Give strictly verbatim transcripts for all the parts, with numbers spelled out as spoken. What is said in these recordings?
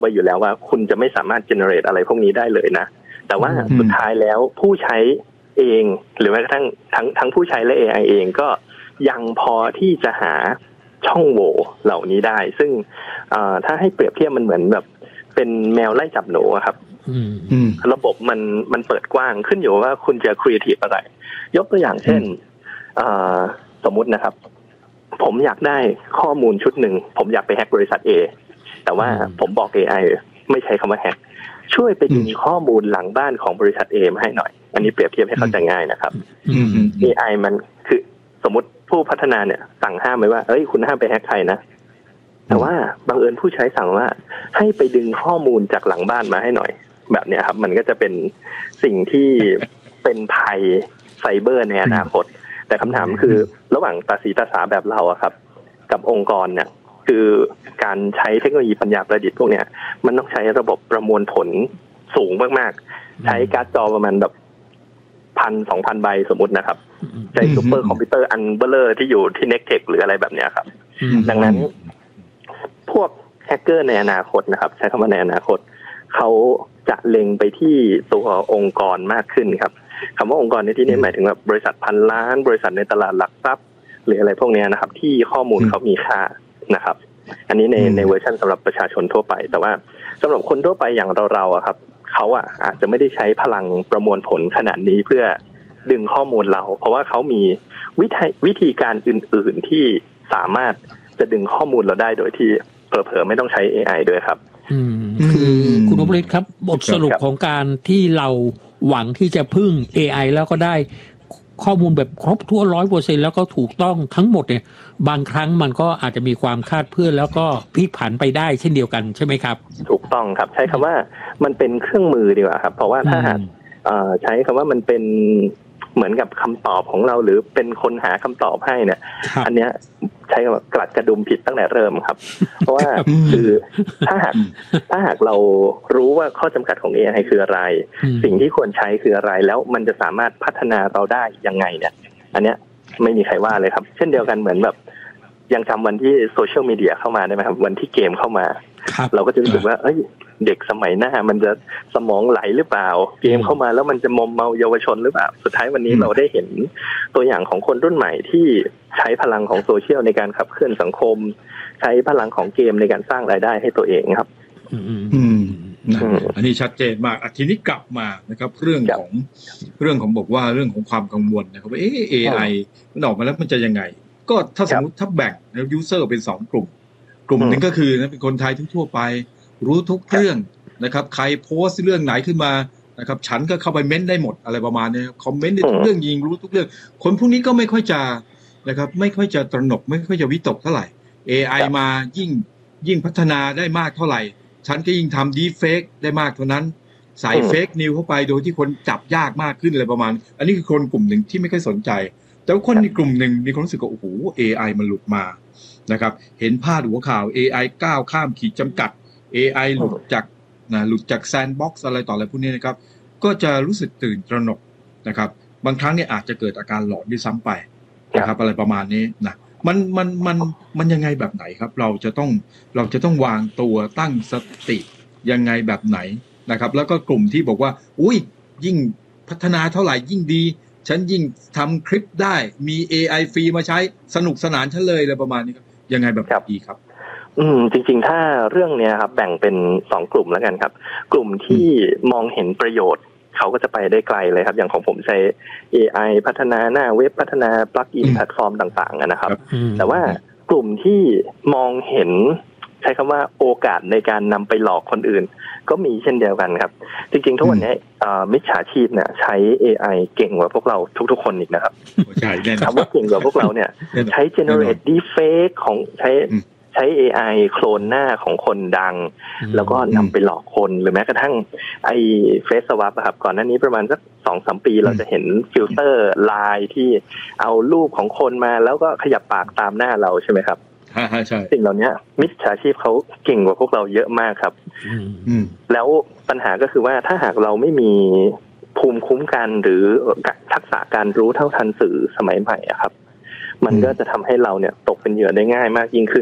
ไว้อยู่แล้วว่าคุณจะไม่สามารถ generate อะไรพวกนี้ได้เลยนะแต่ว่าสุดท้ายแล้วผู้ใช้เองหรือแม้กระทั่งทั้งทั้งผู้ใช้และ เอ ไอ เองก็ยังพอที่จะหาช่องโหว่เหล่านี้ได้ซึ่งถ้าให้เปรียบเทียบมันเหมือนแบบเป็นแมวไล่จับหนูครับระบบมันมันเปิดกว้างขึ้นอยู่ว่าคุณจะครีเอทีฟอะไรยกตัวอย่างเช่นสมมุตินะครับผมอยากได้ข้อมูลชุดหนึ่งผมอยากไปแฮ็กบริษัท A แต่ว่าผมบอก เอ ไอ ไม่ใช้คำว่าแฮ็กช่วยไปดึงข้อมูลหลังบ้านของบริษัท A มาให้หน่อยอันนี้เปรียบเทียบให้เข้าใจง่ายนะครับ เอ ไอ มันคือสมมติผู้พัฒนาเนี่ยสั่งห้ามไว้ว่าเอ้ยคุณห้ามไปแฮ็กใครนะแต่ว่าบังเอิญผู้ใช้สั่งว่าให้ไปดึงข้อมูลจากหลังบ้านมาให้หน่อยแบบเนี้ยครับมันก็จะเป็นสิ่งที่เป็นภัยไซเบอร์ในอนาคตแต่คำถามคือระหว่างตาสีตาสาแบบเราอะครับกับองค์กรเนี่ยคือการใช้เทคโนโลยีปัญญาประดิษฐ์พวกเนี้ยมันต้องใช้ระบบประมวลผลสูงมากๆใช้การ์ดจอประมาณแบบพันสองพันใบสมมตินะครับใช้ซูเปอร์คอมพิวเตอร์อันเบลอที่อยู่ที่ Nextech หรืออะไรแบบเนี้ยครับดังนั้นพวกแฮกเกอร์ในอนาคตนะครับใช้คำว่าในอนาคตเขาจะเล็งไปที่ตัวองค์กรมากขึ้นครับคำว่าองค์กรในที่นี้หมายถึงแบบบริษัทพันล้านบริษัทในตลาดหลักทรัพย์หรืออะไรพวกนี้นะครับที่ข้อมูลเขามีค่านะครับอันนี้ในในเวอร์ชันสำหรับประชาชนทั่วไปแต่ว่าสำหรับคนทั่วไปอย่างเราๆอะครับเขาอะอาจจะไม่ได้ใช้พลังประมวลผลขนาดนี้เพื่อดึงข้อมูลเราเพราะว่าเขามีวิธีวิธีการอื่นๆที่สามารถจะดึงข้อมูลเราได้โดยที่เผลอๆไม่ต้องใช้ เอ ไอ ด้วยครับอืมคือคุณนพฤทธิ์ครับบทสรุปของการที่เราหวังที่จะพึ่ง เอ ไอ แล้วก็ได้ข้อมูลแบบครบถ้วน ร้อยเปอร์เซ็นต์ แล้วก็ถูกต้องทั้งหมดเนี่ยบางครั้งมันก็อาจจะมีความคลาดเคลื่อนแล้วก็พลิกผันไปได้เช่นเดียวกันใช่ไหมครับถูกต้องครับใช้คำว่ามันเป็นเครื่องมือดีกว่าครับเพราะว่าถ้าหากใช้คำว่ามันเป็นเหมือนกับคำตอบของเราหรือเป็นคนหาคำตอบให้เนี่ยอันเนี้ยใช้คำว่ากลัดกระดุมผิดตั้งแต่เริ่มครับเพราะว่าคือถ้าหากถ้าหากเรารู้ว่าข้อจำกัดของ เอ ไอ คืออะไรสิ่งที่ควรใช้คืออะไรแล้วมันจะสามารถพัฒนาเราได้ยังไงเนี่ยอันเนี้ยไม่มีใครว่าเลยครับเช่นเดียวกันเหมือนแบบยังจำวันที่โซเชียลมีเดียเข้ามาได้ไหมครับวันที่เกมเข้ามาเราก็จะรู้สึกว่าเอ้ยเด็กสมัยหน้ามันจะสมองไหลหรือเปล่าเกมเข้ามาแล้วมันจะมอมเมาเยาวชนหรือเปล่าสุดท้ายวันนี้เราได้เห็นตัวอย่างของคนรุ่นใหม่ที่ใช้พลังของโซเชียลในการขับเคลื่อนสังคมใช้พลังของเกมในการสร้างรายได้ให้ตัวเองครับอืมอันนี้ชัดเจนมากทีนี้กลับมานะครับเรื่องของเรื่องของบอกว่าเรื่องของความกังวลนะครับว่าเออ เอ ไอ มันออกมาแล้วมันจะยังไงก็ถ้าสมมติถ้าแบ่งนะยูเซอร์เป็นสองกลุ่มกลุ่มหนึ่งก็คือนะเป็นคนไทยทั่วไปรู้ทุกเรื่องนะครับใครโพสต์เรื่องไหนขึ้นมานะครับฉันก็เข้าไปเม้นได้หมดอะไรประมาณนี้คอมเมนต์ได้ทุกเรื่องยิงรู้ทุกเรื่องคนพวกนี้ก็ไม่ค่อยจะนะครับไม่ค่อยจะตระหนกไม่ค่อยจะวิตกเท่าไหร่ เอ ไอ มายิ่งยิ่งพัฒนาได้มากเท่าไหร่ฉันก็ยิ่งทำดีเฟกได้มากเท่านั้นใส่เฟกนิวเข้าไปโดยที่คนจับยากมากขึ้นอะไรประมาณอันนี้คือคนกลุ่มหนึ่งที่ไม่ค่อยสนใจแต่ว่าคนในกลุ่มหนึ่งมีความรู้สึกว่าโอ้โห เอ ไอ มันหลุดมานะครับเห็นพาดหัวข่าว เอ ไอ ก้าวข้ามขีดจำกัด เอ ไอ หลุดจากนะหลุดจากแซนด์บ็อกซ์อะไรต่ออะไรพวกนี้นะครับก็จะรู้สึกตื่นตระหนกนะครับบางครั้งเนี่ยอาจจะเกิดอาการหลอนด้วยซ้ำไปนะครับอะไรประมาณนี้นะมันมันมันมันยังไงแบบไหนครับเราจะต้องเราจะต้องวางตัวตั้งสติยังไงแบบไหนนะครับแล้วก็กลุ่มที่บอกว่าอุ้ยยิ่งพัฒนาเท่าไหร่ยิ่งดีฉันยิ่งทำคลิปได้มี เอ ไอ ฟรีมาใช้สนุกสนานฉันเลยอะไรประมาณนี้ครับยังไงแบบดีครับอืมจริงๆถ้าเรื่องเนี้ยครับแบ่งเป็นสองกลุ่มแล้วกันครับกลุ่มที่มองเห็นประโยชน์เขาก็จะไปได้ไกลเลยครับอย่างของผมใช้ เอ ไอ พัฒนาหน้าเว็บพัฒนาปลั๊กอินแพลตฟอร์มต่างๆนะครับแต่ว่ากลุ่มที่มองเห็นใช้คำว่าโอกาสในการนำไปหลอกคนอื่นก็มีเช่นเดียวกันครับจริงๆทุกวันนี้มิจฉาชีพเนี่ยใช้ เอ ไอ เก่งกว่าพวกเราทุกๆคนอีกนะครับใช่แน่นอนคำว่าเก่งกว่าพวกเราเนี่ยใช้ generate deepfake ของใช้ใช้ เอ ไอ โคลนหน้าของคนดังแล้วก็นำไปหลอกคนหรือแม้กระทั่งไอ้ Face Swap ครับก่อนหน้านี้ประมาณสัก สองถึงสาม ปีเราจะเห็นฟิลเตอร์ไลน์ที่เอารูปของคนมาแล้วก็ขยับปากตามหน้าเราใช่ไหมครับใช่สิ่งเหล่านี้มิจฉาชีพเขาเก่งกว่าพวกเราเยอะมากครับแล้วปัญหาก็คือว่าถ้าหากเราไม่มีภูมิคุ้มกันหรือทักษะการรู้เท่าทันสื่อสมัยใหม่ครับมันก็จะทำให้เราเนี่ยตกเป็นเหยื่อได้ง่ายมากยิ่งขึ้น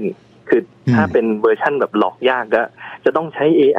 คือถ้าเป็นเวอร์ชั่นแบบหลอกยากก็จะต้องใช้ เอ